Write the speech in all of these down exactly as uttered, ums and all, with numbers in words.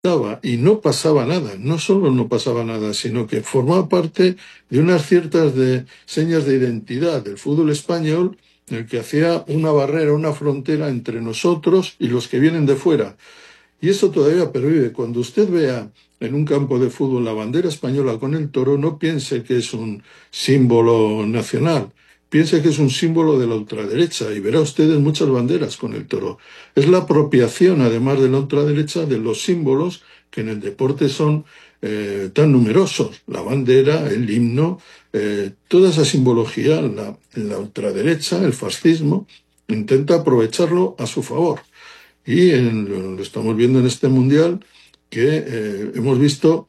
estaba y no pasaba nada. No solo no pasaba nada, sino que formaba parte de unas ciertas de señas de identidad del fútbol español, en el que hacía una barrera, una frontera entre nosotros y los que vienen de fuera. Y eso todavía pervive. Cuando usted vea en un campo de fútbol la bandera española con el toro, no piense que es un símbolo nacional, piense que es un símbolo de la ultraderecha, y verá ustedes muchas banderas con el toro. Es la apropiación, además de la ultraderecha, de los símbolos que en el deporte son eh, tan numerosos. La bandera, el himno, eh, toda esa simbología, la, la ultraderecha, el fascismo, intenta aprovecharlo a su favor. Y en, lo estamos viendo en este mundial, que eh, hemos visto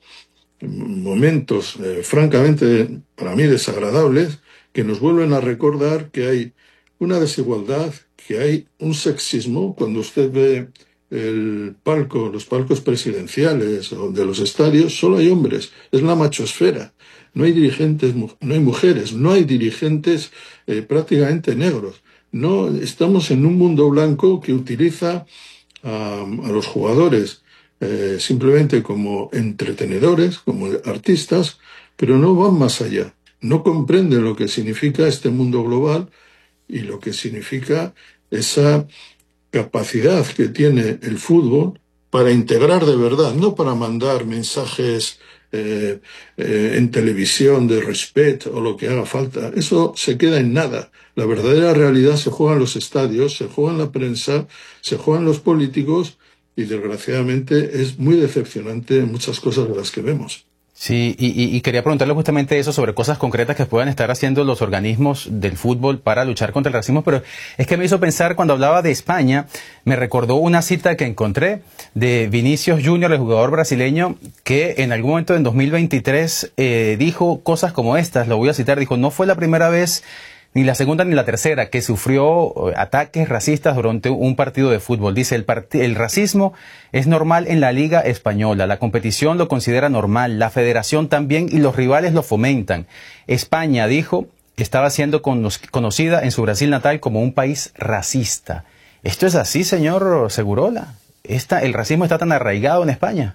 momentos eh, francamente para mí desagradables, que nos vuelven a recordar que hay una desigualdad, que hay un sexismo. Cuando usted ve el palco, los palcos presidenciales o de los estadios, solo hay hombres, es la machosfera. No hay dirigentes, no hay mujeres, no hay dirigentes eh, prácticamente negros. No, estamos en un mundo blanco que utiliza a, a los jugadores eh, simplemente como entretenedores, como artistas, pero no van más allá. No comprenden lo que significa este mundo global y lo que significa esa capacidad que tiene el fútbol para integrar de verdad, no para mandar mensajes eh, eh, en televisión de respeto o lo que haga falta. Eso se queda en nada. La verdadera realidad se juega en los estadios, se juega en la prensa, se juega en los políticos, y desgraciadamente es muy decepcionante muchas cosas de las que vemos. Sí, y, y, y quería preguntarle justamente eso, sobre cosas concretas que puedan estar haciendo los organismos del fútbol para luchar contra el racismo, pero es que me hizo pensar, cuando hablaba de España, me recordó una cita que encontré de Vinicius Junior, el jugador brasileño, que en algún momento en dos mil veintitrés eh, dijo cosas como estas, lo voy a citar, dijo: no fue la primera vez, ni la segunda ni la tercera, que sufrió ataques racistas durante un partido de fútbol. Dice, el, el racismo es normal en la Liga Española, la competición lo considera normal, la federación también, y los rivales lo fomentan. España, dijo, estaba siendo conocida en su Brasil natal como un país racista. ¿Esto es así, señor Segurola? ¿Esta, el racismo está tan arraigado en España?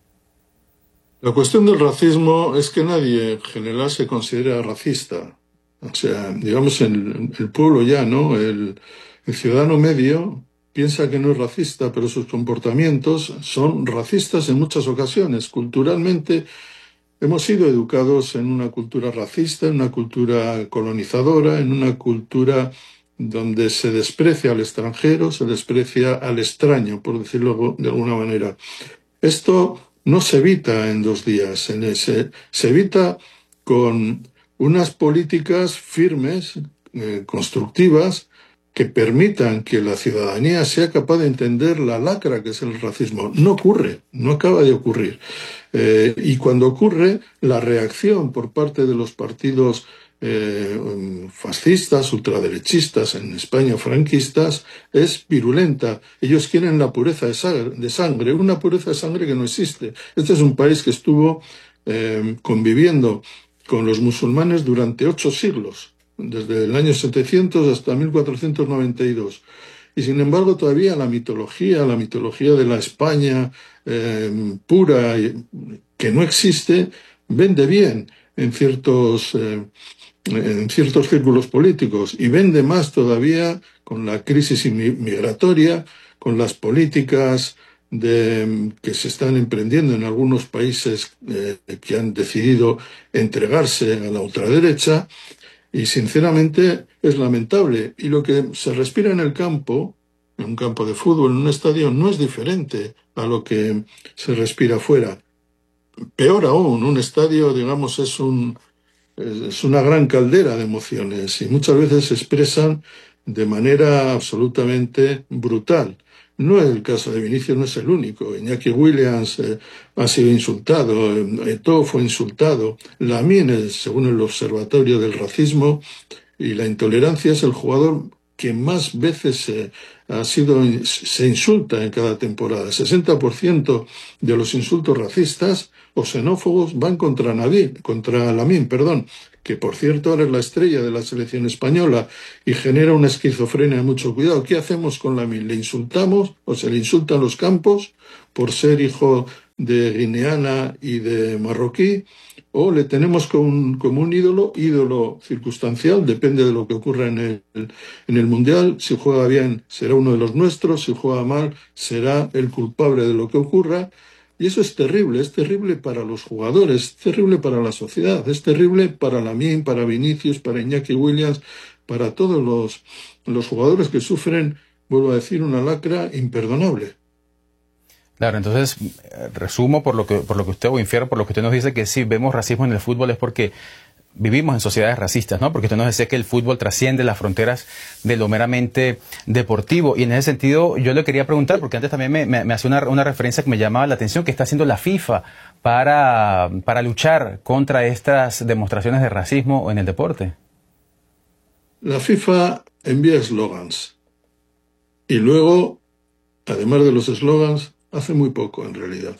La cuestión del racismo es que nadie en general se considera racista. O sea, digamos, el, el pueblo llano, el, el ciudadano medio, piensa que no es racista, pero sus comportamientos son racistas en muchas ocasiones. Culturalmente hemos sido educados en una cultura racista, en una cultura colonizadora, en una cultura donde se desprecia al extranjero, se desprecia al extraño, por decirlo de alguna manera. Esto no se evita en dos días, se, se evita con unas políticas firmes, eh, constructivas, que permitan que la ciudadanía sea capaz de entender la lacra que es el racismo. No ocurre, no acaba de ocurrir. Eh, y cuando ocurre, la reacción por parte de los partidos eh, fascistas, ultraderechistas, en España franquistas, es virulenta. Ellos quieren la pureza de sangre, de sangre, una pureza de sangre que no existe. Este es un país que estuvo eh, conviviendo con los musulmanes durante ocho siglos, desde el año setecientos hasta mil cuatrocientos noventa y dos. Y sin embargo todavía la mitología, la mitología de la España eh, pura, que no existe, vende bien en ciertos, eh, en ciertos círculos políticos, y vende más todavía con la crisis migratoria, con las políticas de, que se están emprendiendo en algunos países eh, que han decidido entregarse a la ultraderecha. Y sinceramente es lamentable. Y lo que se respira en el campo, en un campo de fútbol, en un estadio, no es diferente a lo que se respira afuera. Peor aún, un estadio, digamos, es, un, es una gran caldera de emociones, y muchas veces se expresan de manera absolutamente brutal. No es el caso de Vinicius, no es el único. Iñaki Williams eh, ha sido insultado, eh, Eto'o fue insultado. Lamine, según el Observatorio del Racismo y la Intolerancia, es el jugador que más veces eh, ha sido, se insulta en cada temporada. El sesenta por ciento de los insultos racistas o xenófobos van contra Nabil, contra Lamine, perdón, que por cierto ahora es la estrella de la selección española y genera una esquizofrenia de mucho cuidado. ¿Qué hacemos con Lamine? ¿Le insultamos o se le insulta en los campos por ser hijo de guineana y de marroquí, o le tenemos como un, como un ídolo, ídolo circunstancial, depende de lo que ocurra en el, en el Mundial. Si juega bien, será uno de los nuestros; si juega mal, será el culpable de lo que ocurra. Y eso es terrible, es terrible para los jugadores, es terrible para la sociedad, es terrible para Lamine, para Vinicius, para Iñaki Williams, para todos los, los jugadores que sufren, vuelvo a decir, una lacra imperdonable. Claro, entonces resumo por lo que por lo que usted, o infiero por lo que usted nos dice, que si vemos racismo en el fútbol es porque vivimos en sociedades racistas, ¿no? Porque usted nos decía que el fútbol trasciende las fronteras de lo meramente deportivo. Y en ese sentido yo le quería preguntar, porque antes también me, me, me hacía una, una referencia que me llamaba la atención, que está haciendo la FIFA para, para luchar contra estas demostraciones de racismo en el deporte. La FIFA envía eslogans y luego, además de los eslogans, hace muy poco en realidad.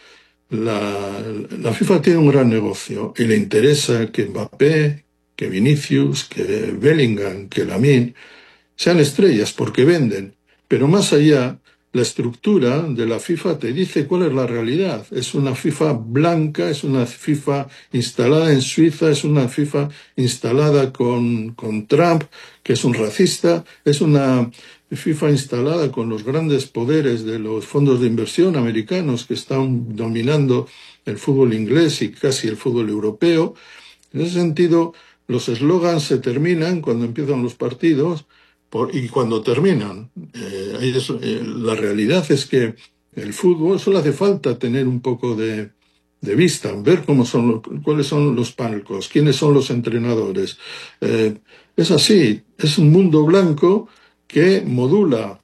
La, la FIFA tiene un gran negocio y le interesa que Mbappé, que Vinicius, que Bellingham, que Lamine sean estrellas porque venden. Pero más allá, la estructura de la FIFA te dice cuál es la realidad. Es una FIFA blanca, es una FIFA instalada en Suiza, es una FIFA instalada con, con Trump, que es un racista, es una FIFA instalada con los grandes poderes de los fondos de inversión americanos que están dominando el fútbol inglés y casi el fútbol europeo. En ese sentido, los eslogans se terminan cuando empiezan los partidos por, y cuando terminan. Eh, es, eh, la realidad es que el fútbol solo hace falta tener un poco de, de vista, ver cómo son los, cuáles son los palcos, quiénes son los entrenadores. Eh, es así, es un mundo blanco que modula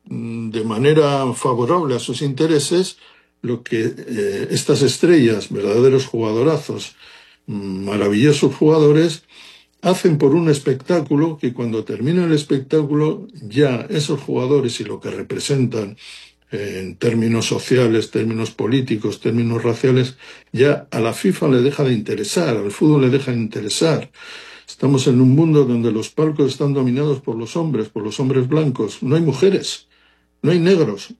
de manera favorable a sus intereses lo que eh, estas estrellas, verdaderos jugadorazos, maravillosos jugadores, hacen por un espectáculo que cuando termina el espectáculo ya esos jugadores y lo que representan eh, en términos sociales, términos políticos, términos raciales, ya a la FIFA le deja de interesar, al fútbol le deja de interesar. Estamos en un mundo donde los palcos están dominados por los hombres, por los hombres blancos. No hay mujeres, no hay negros,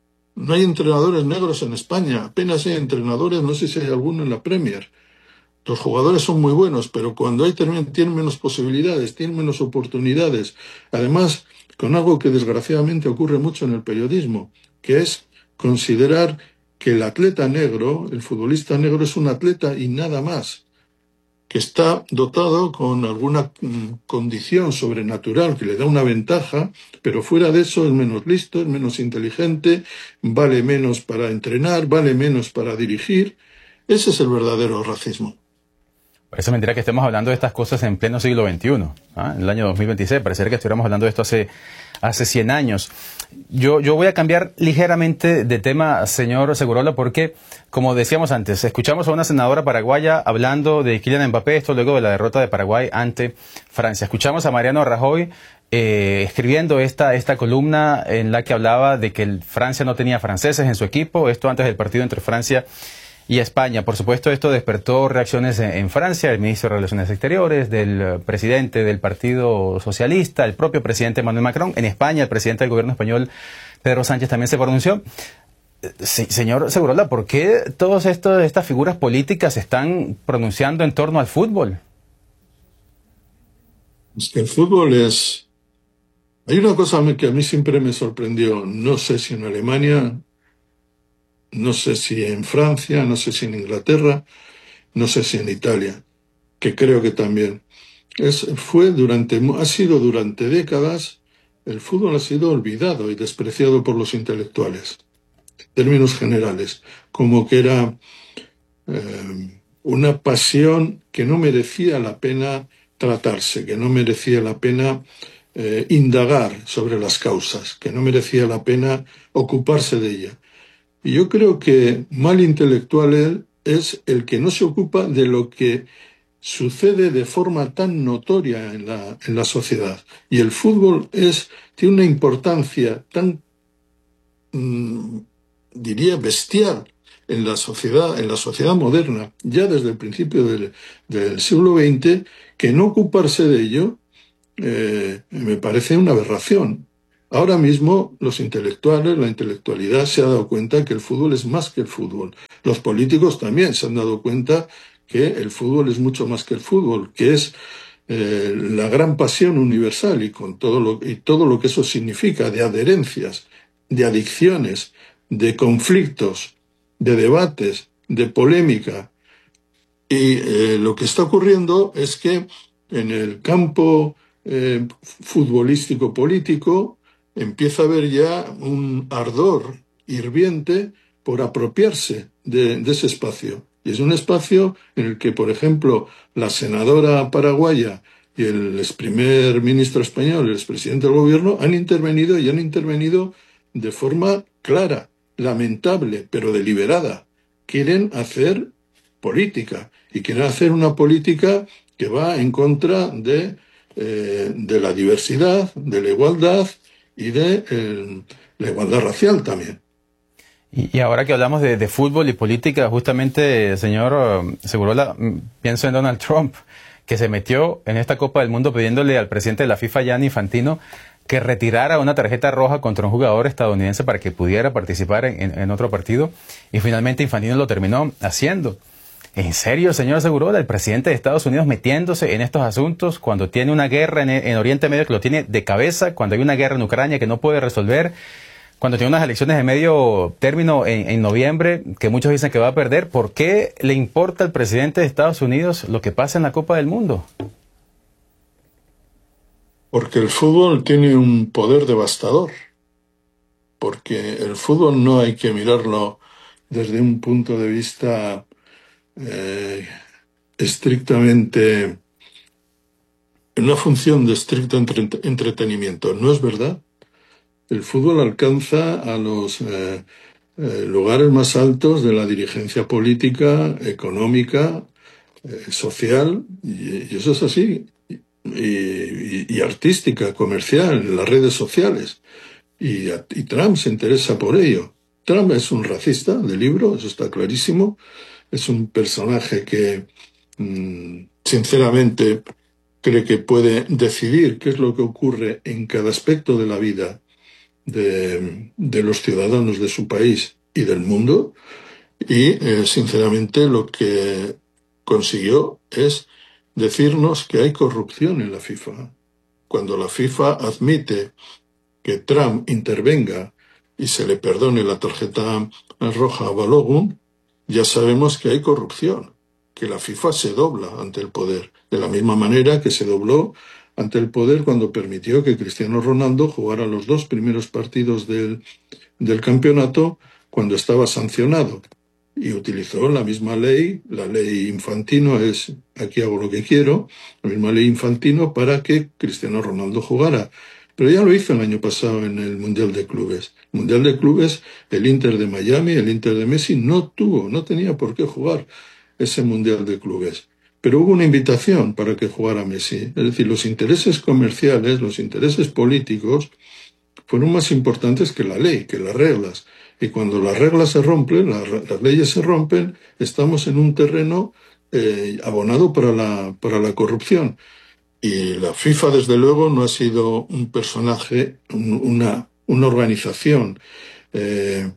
no hay entrenadores negros en España, apenas hay entrenadores, no sé si hay alguno en la Premier. Los jugadores son muy buenos, pero cuando hay tienen menos posibilidades, tienen menos oportunidades. Además, con algo que desgraciadamente ocurre mucho en el periodismo, que es considerar que el atleta negro, el futbolista negro, es un atleta y nada más, que está dotado con alguna condición sobrenatural que le da una ventaja, pero fuera de eso es menos listo, es menos inteligente, vale menos para entrenar, vale menos para dirigir. Ese es el verdadero racismo. Parece mentira que estemos hablando de estas cosas en pleno siglo veintiuno, ¿ah? En el año dos mil veintiséis. Parecería que estuviéramos hablando de esto hace, hace cien años. Yo, yo voy a cambiar ligeramente de tema, señor Segurola, porque, como decíamos antes, escuchamos a una senadora paraguaya hablando de Kylian Mbappé, esto luego de la derrota de Paraguay ante Francia. Escuchamos a Mariano Rajoy eh, escribiendo esta, esta columna en la que hablaba de que el Francia no tenía franceses en su equipo, esto antes del partido entre Francia y España. Por supuesto, esto despertó reacciones en, en Francia, el ministro de Relaciones Exteriores, del presidente del Partido Socialista, el propio presidente Emmanuel Macron. En España, el presidente del gobierno español, Pedro Sánchez, también se pronunció. Sí, señor Segurola, ¿por qué todas estas figuras políticas se están pronunciando en torno al fútbol? Es que el fútbol es... Hay una cosa que a mí siempre me sorprendió, no sé si en Alemania, no sé si en Francia, no sé si en Inglaterra, no sé si en Italia, que creo que también. Es, fue durante, ha sido durante décadas, el fútbol ha sido olvidado y despreciado por los intelectuales, en términos generales, como que era eh, una pasión que no merecía la pena tratarse, que no merecía la pena eh, indagar sobre las causas, que no merecía la pena ocuparse de ella. Y yo creo que mal intelectual es el que no se ocupa de lo que sucede de forma tan notoria en la, en la sociedad. Y el fútbol es, tiene una importancia tan, mmm, diría, bestial en la sociedad, en la sociedad moderna, ya desde el principio del, del siglo veinte, que no ocuparse de ello eh, me parece una aberración. Ahora mismo los intelectuales, la intelectualidad se ha dado cuenta que el fútbol es más que el fútbol. Los políticos también se han dado cuenta que el fútbol es mucho más que el fútbol, que es eh, la gran pasión universal y con todo lo, y todo lo que eso significa de adherencias, de adicciones, de conflictos, de debates, de polémica. Y eh, lo que está ocurriendo es que en el campo eh, futbolístico-político empieza a haber ya un ardor hirviente por apropiarse de, de ese espacio. Y es un espacio en el que, por ejemplo, la senadora paraguaya y el ex primer ministro español, el expresidente del gobierno, han intervenido y han intervenido de forma clara, lamentable, pero deliberada. Quieren hacer política y quieren hacer una política que va en contra de, eh, de la diversidad, de la igualdad y de eh, la igualdad racial también. Y, y ahora que hablamos de, de fútbol y política, justamente, señor Segurola, pienso en Donald Trump, que se metió en esta Copa del Mundo pidiéndole al presidente de la FIFA, Gianni Infantino, que retirara una tarjeta roja contra un jugador estadounidense para que pudiera participar en, en, en otro partido. Y finalmente Infantino lo terminó haciendo. ¿En serio, señor Segurola, el presidente de Estados Unidos metiéndose en estos asuntos cuando tiene una guerra en, en Oriente Medio que lo tiene de cabeza, cuando hay una guerra en Ucrania que no puede resolver, cuando tiene unas elecciones de medio término en, en noviembre que muchos dicen que va a perder? ¿Por qué le importa al presidente de Estados Unidos lo que pasa en la Copa del Mundo? Porque el fútbol tiene un poder devastador. Porque el fútbol no hay que mirarlo desde un punto de vista eh, estrictamente, en una función de estricto entre, entretenimiento. No es verdad. El fútbol alcanza a los eh, eh, lugares más altos de la dirigencia política, económica, eh, social, y, y eso es así. Y, y, y artística, comercial, en las redes sociales. Y, y Trump se interesa por ello. Trump es un racista de libro, eso está clarísimo. Es un personaje que, mmm, sinceramente, cree que puede decidir qué es lo que ocurre en cada aspecto de la vida de, de los ciudadanos de su país y del mundo. Y, eh, sinceramente, lo que consiguió es decirnos que hay corrupción en la FIFA. Cuando la FIFA admite que Trump intervenga y se le perdone la tarjeta roja a Balogun, ya sabemos que hay corrupción, que la FIFA se dobla ante el poder, de la misma manera que se dobló ante el poder cuando permitió que Cristiano Ronaldo jugara los dos primeros partidos del, del campeonato cuando estaba sancionado. Y utilizó la misma ley, la ley Infantino es aquí hago lo que quiero, la misma ley Infantino para que Cristiano Ronaldo jugara. Pero ya lo hizo el año pasado en el Mundial de Clubes. El Mundial de Clubes, el Inter de Miami, el Inter de Messi no tuvo, no tenía por qué jugar ese Mundial de Clubes. Pero hubo una invitación para que jugara Messi. Es decir, los intereses comerciales, los intereses políticos fueron más importantes que la ley, que las reglas. Y cuando las reglas se rompen, las, las leyes se rompen, estamos en un terreno eh, abonado para la, para la corrupción. Y la FIFA, desde luego, no ha sido un personaje, una, una organización eh,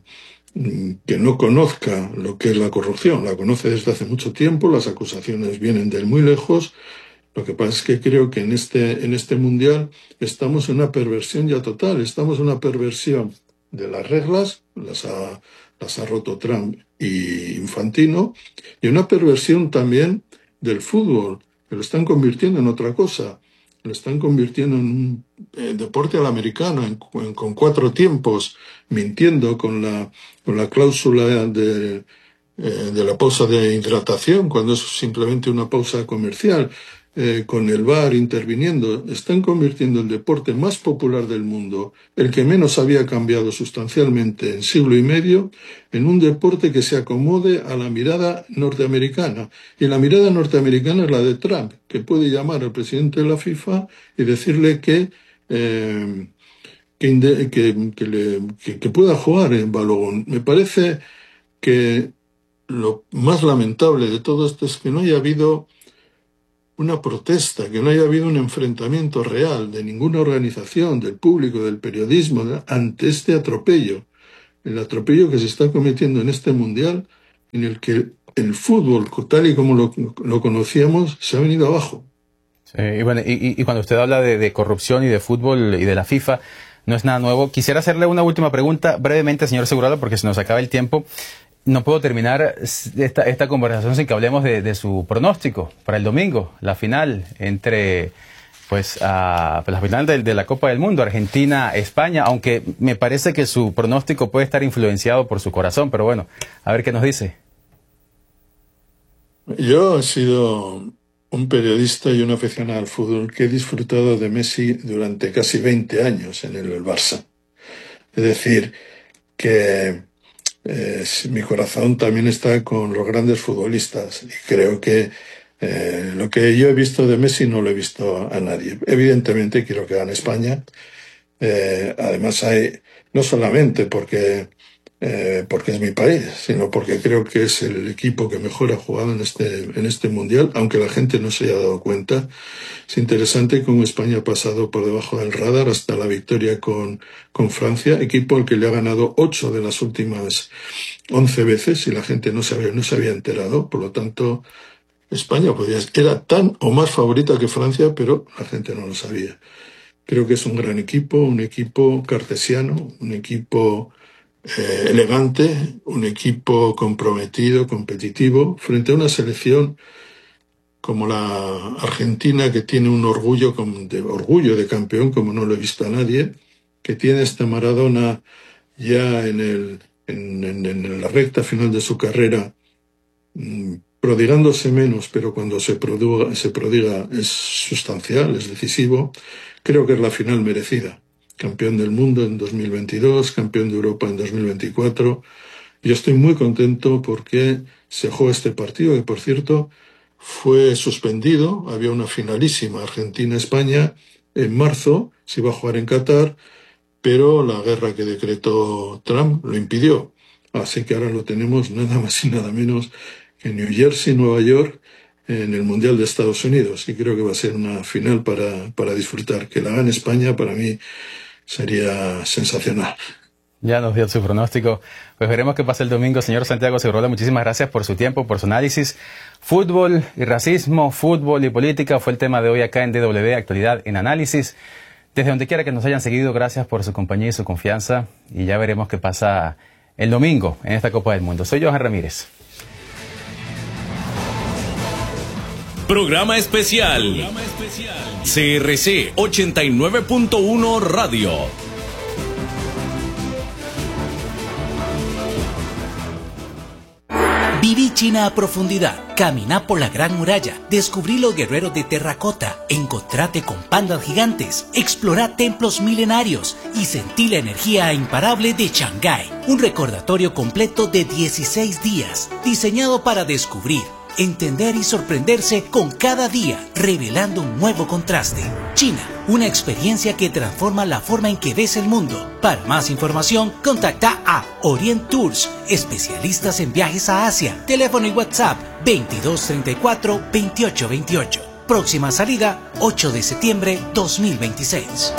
que no conozca lo que es la corrupción. La conoce desde hace mucho tiempo, las acusaciones vienen de muy lejos. Lo que pasa es que creo que en este, en este mundial estamos en una perversión ya total. Estamos en una perversión de las reglas, las ha, las ha roto Trump y Infantino, y una perversión también del fútbol, que lo están convirtiendo en otra cosa. Lo están convirtiendo en un eh, deporte al americano, en, en, con cuatro tiempos, mintiendo con la, con la cláusula de, eh, de la pausa de hidratación, cuando es simplemente una pausa comercial, eh, con el V A R interviniendo. Están convirtiendo el deporte más popular del mundo, el que menos había cambiado sustancialmente en siglo y medio, en un deporte que se acomode a la mirada norteamericana. Y la mirada norteamericana es la de Trump, que puede llamar al presidente de la FIFA y decirle que, eh, que, inde, que, que, le, que, que pueda jugar en Balogun. Me parece que lo más lamentable de todo esto es que no haya habido una protesta, que no haya habido un enfrentamiento real de ninguna organización, del público, del periodismo, ¿no?, ante este atropello, el atropello que se está cometiendo en este mundial, en el que el fútbol, tal y como lo, lo conocíamos, se ha venido abajo. Sí, y, bueno, y, y cuando usted habla de, de corrupción y de fútbol y de la FIFA, no es nada nuevo. Quisiera hacerle una última pregunta brevemente, señor Segurado, porque se nos acaba el tiempo. No puedo terminar esta, esta conversación sin que hablemos de, de su pronóstico para el domingo, la final entre, pues, a, la final de, de la Copa del Mundo, Argentina-España, aunque me parece que su pronóstico puede estar influenciado por su corazón, pero bueno, a ver qué nos dice. Yo he sido un periodista y un aficionado al fútbol que he disfrutado de Messi durante casi veinte años en el Barça. Es decir, que eh, mi corazón también está con los grandes futbolistas y creo que eh, lo que yo he visto de Messi no lo he visto a nadie. Evidentemente quiero que gane España. Eh, además hay, no solamente porque Eh, porque es mi país, sino porque creo que es el equipo que mejor ha jugado en este, en este mundial, aunque la gente no se haya dado cuenta. Es interesante cómo España ha pasado por debajo del radar hasta la victoria con, con Francia, equipo al que le ha ganado ocho de las últimas once veces y la gente no se había, no se había enterado. Por lo tanto, España podía, era tan o más favorita que Francia, pero la gente no lo sabía. Creo que es un gran equipo, un equipo cartesiano, un equipo Eh, elegante, un equipo comprometido, competitivo, frente a una selección como la Argentina, que tiene un orgullo de, orgullo de campeón, como no lo he visto a nadie, que tiene este Maradona ya en, el, en, en, en la recta final de su carrera, mmm, prodigándose menos, pero cuando se prodiga, se prodiga es sustancial, es decisivo. Creo que es la final merecida. Campeón del mundo en dos mil veintidós, campeón de Europa en dos mil veinticuatro. Yo estoy muy contento porque se jugó este partido, que por cierto fue suspendido. Había una finalísima Argentina-España en marzo, se iba a jugar en Qatar, pero la guerra que decretó Trump lo impidió. Así que ahora lo tenemos nada más y nada menos que en New Jersey, Nueva York, en el Mundial de Estados Unidos. Y creo que va a ser una final para, para disfrutar. Que la gane España, para mí, sería sensacional. Ya nos dio su pronóstico. Pues veremos qué pasa el domingo. Señor Santiago Segurola, muchísimas gracias por su tiempo, por su análisis. Fútbol y racismo, fútbol y política fue el tema de hoy acá en D W Actualidad en Análisis. Desde donde quiera que nos hayan seguido, gracias por su compañía y su confianza. Y ya veremos qué pasa el domingo en esta Copa del Mundo. Soy Johan Ramírez. Programa especial. Programa especial. C R C ochenta y nueve punto uno Radio. Viví China a profundidad, caminá por la Gran Muralla, descubrí los guerreros de terracota, encontrate con pandas gigantes, explorá templos milenarios y sentí la energía imparable de Shanghái. Un recordatorio completo de dieciséis días, diseñado para descubrir, entender y sorprenderse con cada día, revelando un nuevo contraste. China, una experiencia que transforma la forma en que ves el mundo. Para más información, contacta a Orient Tours, especialistas en viajes a Asia. Teléfono y WhatsApp veintidós treinta y cuatro veintiocho veintiocho. Próxima salida ocho de septiembre dos mil veintiséis.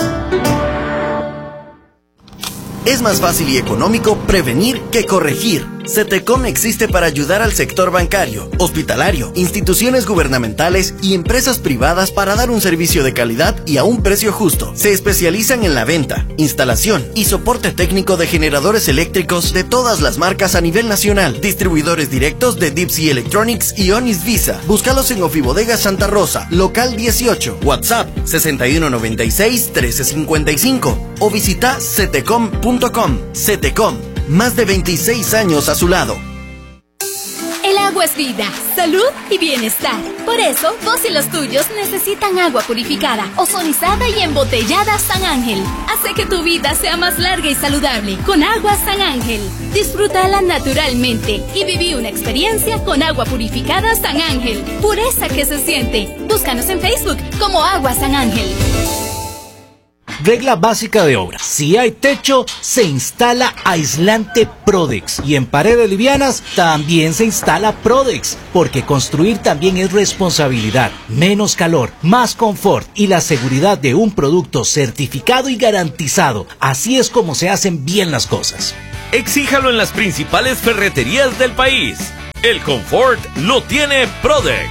Es más fácil y económico prevenir que corregir. CETECOM existe para ayudar al sector bancario, hospitalario, instituciones gubernamentales y empresas privadas para dar un servicio de calidad y a un precio justo. Se especializan en la venta, instalación y soporte técnico de generadores eléctricos de todas las marcas a nivel nacional. Distribuidores directos de Deep Sea Electronics y Onis Visa. Búscalos en Ofibodega Santa Rosa, local dieciocho, WhatsApp sesenta y uno noventa y seis trece cincuenta y cinco o visita cetecom punto com. CETECOM, más de veintiséis años a su lado. El agua es vida, salud y bienestar. Por eso, vos y los tuyos necesitan agua purificada, ozonizada y embotellada San Ángel. Hace que tu vida sea más larga y saludable con agua San Ángel. Disfrútala naturalmente y viví una experiencia con agua purificada San Ángel. Pureza que se siente. Búscanos en Facebook como Agua San Ángel. Regla básica de obra. Si hay techo, se instala aislante Prodex. Y en paredes livianas, también se instala Prodex. Porque construir también es responsabilidad. Menos calor, más confort y la seguridad de un producto certificado y garantizado. Así es como se hacen bien las cosas. Exíjalo en las principales ferreterías del país. El confort lo tiene Prodex.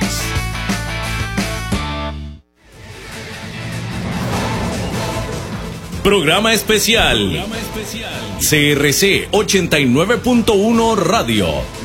Programa especial. Programa especial. C R C ochenta y nueve punto uno Radio.